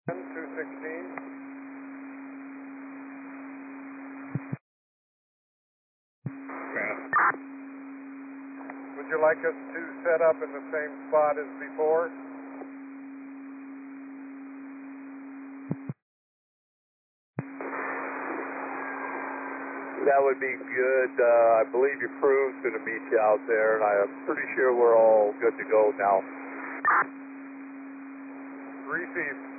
216. Would you like us to set up in the same spot as before? That would be good. I believe your crew's going to meet you out there, and I'm pretty sure we're all good to go now. Received.